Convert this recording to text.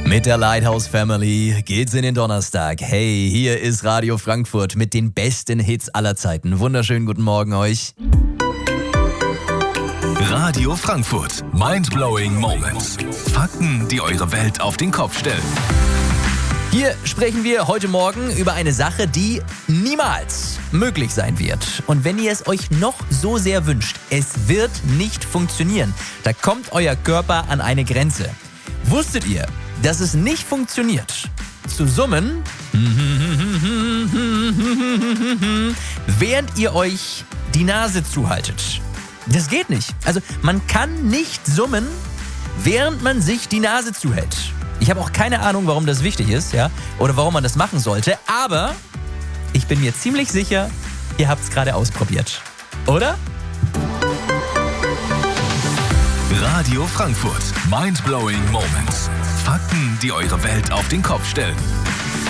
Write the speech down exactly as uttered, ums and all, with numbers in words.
Mit der Lighthouse Family geht's in den Donnerstag. Hey, hier ist Radio Frankfurt mit den besten Hits aller Zeiten. Wunderschönen guten Morgen euch. Radio Frankfurt. Mindblowing Moments. Fakten, die eure Welt auf den Kopf stellen. Hier sprechen wir heute Morgen über eine Sache, die niemals möglich sein wird. Und wenn ihr es euch noch so sehr wünscht, es wird nicht funktionieren. Da kommt euer Körper an eine Grenze. Wusstet ihr, dass es nicht funktioniert, zu summen, während ihr euch die Nase zuhaltet? Das geht nicht. Also man kann nicht summen, während man sich die Nase zuhält. Ich habe auch keine Ahnung, warum das wichtig ist, ja, oder warum man das machen sollte, aber ich bin mir ziemlich sicher, ihr habt es gerade ausprobiert. Oder? Radio Frankfurt. Mindblowing Moments. Fakten, die eure Welt auf den Kopf stellen.